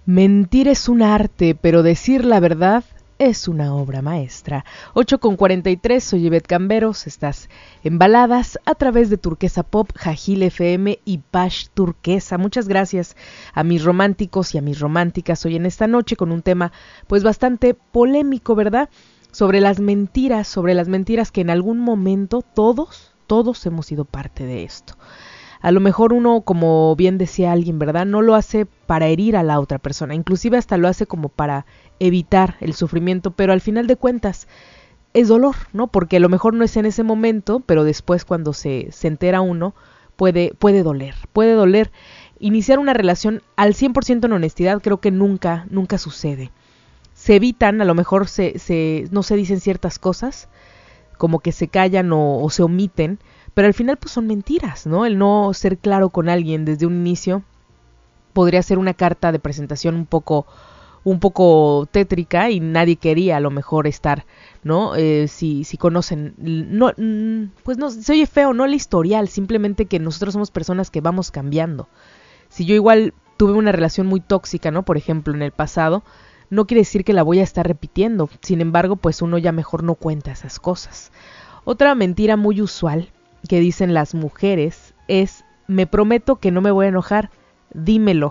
Mentir es un arte, pero decir la verdad es una obra maestra. 8:43, soy Ivette Camberos, estás en Baladas a través de Turquesa Pop, Jajil FM y Pash Turquesa. Muchas gracias a mis románticos y a mis románticas hoy en esta noche con un tema pues bastante polémico, ¿verdad? Sobre las mentiras que en algún momento todos hemos sido parte de esto. A lo mejor uno, como bien decía alguien, ¿verdad? No lo hace para herir a la otra persona, inclusive hasta lo hace como para evitar el sufrimiento, pero al final de cuentas es dolor, ¿no? Porque a lo mejor no es en ese momento, pero después cuando se entera uno, puede doler. Iniciar una relación al 100% en honestidad creo que nunca sucede. Se evitan, a lo mejor no se dicen ciertas cosas, como que se callan o se omiten, pero al final pues son mentiras, ¿no? El no ser claro con alguien desde un inicio podría ser una carta de presentación un poco tétrica y nadie quería a lo mejor estar, ¿no? Si conocen, no, pues no, se oye feo, no el historial, simplemente que nosotros somos personas que vamos cambiando. Si yo igual tuve una relación muy tóxica, ¿no? Por ejemplo, en el pasado, no quiere decir que la voy a estar repitiendo, sin embargo, pues uno ya mejor no cuenta esas cosas. Otra mentira muy usual que dicen las mujeres es: me prometo que no me voy a enojar, dímelo.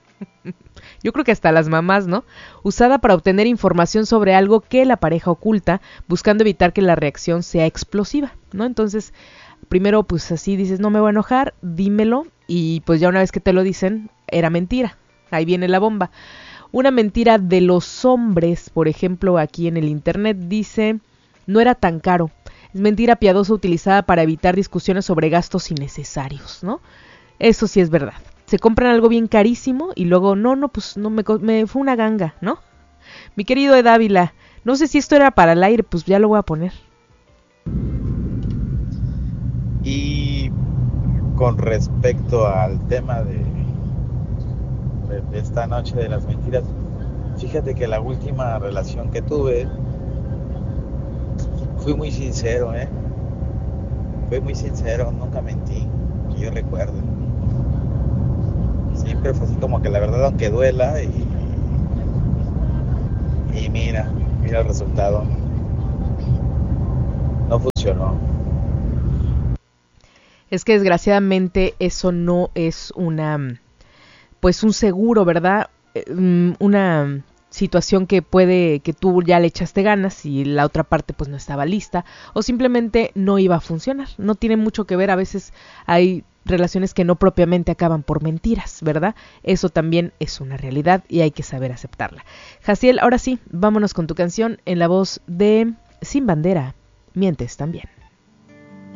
Yo creo que hasta las mamás, ¿no? Usada para obtener información sobre algo que la pareja oculta, buscando evitar que la reacción sea explosiva, ¿no? Entonces, primero pues así dices, no me voy a enojar, dímelo, y pues ya una vez que te lo dicen, era mentira. Ahí viene la bomba. Una mentira de los hombres, por ejemplo, aquí en el internet dice: no era tan caro. Es mentira piadosa utilizada para evitar discusiones sobre gastos innecesarios, ¿no? Eso sí es verdad. Se compran algo bien carísimo y luego, pues me fue una ganga, ¿no? Mi querido Ed Ávila, no sé si esto era para el aire, pues ya lo voy a poner. Y con respecto al tema de esta noche de las mentiras, fíjate que la última relación que tuve, fui muy sincero, fui muy sincero, nunca mentí, que yo recuerdo. Siempre fue así como que la verdad, aunque duela, y mira el resultado. No funcionó. Es que desgraciadamente eso no es un seguro, ¿verdad? Una situación que puede que tú ya le echaste ganas y la otra parte pues no estaba lista o simplemente no iba a funcionar. No tiene mucho que ver, a veces hay relaciones que no propiamente acaban por mentiras, ¿verdad? Eso también es una realidad y hay que saber aceptarla. Jaciel, ahora sí, vámonos con tu canción en la voz de Sin Bandera, Mientes también.